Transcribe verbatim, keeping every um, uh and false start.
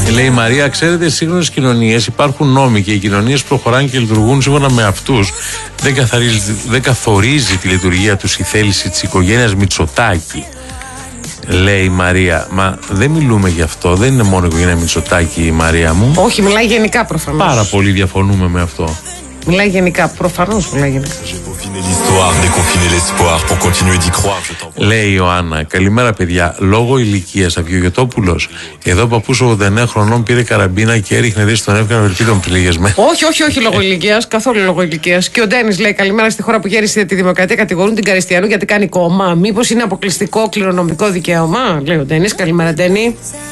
Λέει η Μαρία, ξέρετε, στις σύγχρονες κοινωνίες υπάρχουν νόμοι και οι κοινωνίες προχωράνε και λειτουργούν σύμφωνα με αυτούς. Δεν, δεν καθορίζει τη λειτουργία τους η θέληση της οικογένειας Μητσοτάκη. Λέει η Μαρία, μα δεν μιλούμε γι' αυτό, δεν είναι μόνο η οικογένεια Μητσοτάκη, η Μαρία μου. Όχι, μιλάει γενικά προφανώς. Πάρα πολύ διαφωνούμε με αυτό. Μιλάει γενικά, προφανώς μιλάει γενικά. Λέει η Ιωάννα, καλημέρα παιδιά. Λόγω ηλικίας Αυγιογετόπουλος. Εδώ ο παππούς ογδόντα εννέα χρονών πήρε καραμπίνα και έριχνε δι στον εύκανα ελπίδων πλήγεσμε. Όχι, όχι, όχι λόγω ηλικίας, καθόλου λόγω ηλικίας. Και ο Ντένις λέει, καλημέρα, στη χώρα που γέρισε τη δημοκρατία κατηγορούν την Καριστιανού γιατί κάνει κόμμα. Μήπως είναι αποκλειστικό κληρονομικό δικαίωμα, λέει ο Ντένις. Καλημέρα, Ντένι.